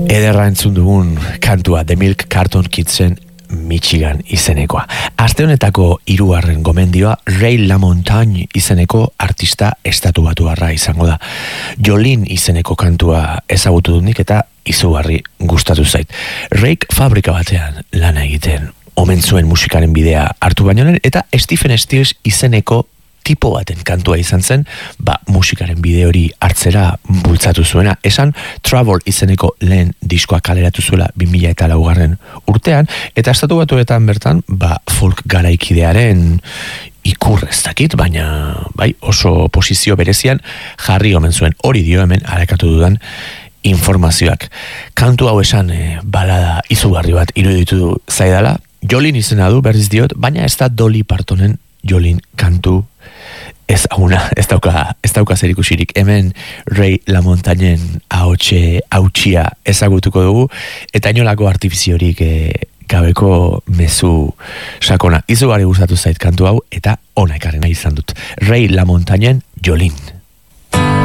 Ederra entzun dugun kantua The Milk Carton Kidsen Michigan izenekoa. Aste honetako hirugarren gomendioa Ray LaMontagne izeneko artista estatubatuarra izango da. Jolene izeneko kantua ezagutu dut nik eta izugarri gustatu zait. Rayk fabrika batean lana egiten omen zuen musikaren bidea hartu bainoen eta Stephen Stills izeneko tipo baten kantua izan zen, musikaren bide hori hartzera bultzatu zuena. Esan Travel izeneko lehen diskoa kaleratu zuela 2004 urtean, eta estatu batuetan bertan, folk garaikidearen ikur ez dakit, baina oso posizio berezian jarri omen zuen. Hori dio hemen arakatu dudan informazioak. Kantu hau esan balada izugarri bat iruditu zaidala. Jolene izena du, berriz diot, baina ez da Dolly Partonen Jolene kantu ez dauka zerikusirik. Hemen Ray LaMontagnen hautsia ezagutuko dugu, eta inolako artifiziorik gabeko mezu sakona. Izugarri gustatu zait kantu hau, eta ona ekarrena izan dut. Ray LaMontagnen Jolene.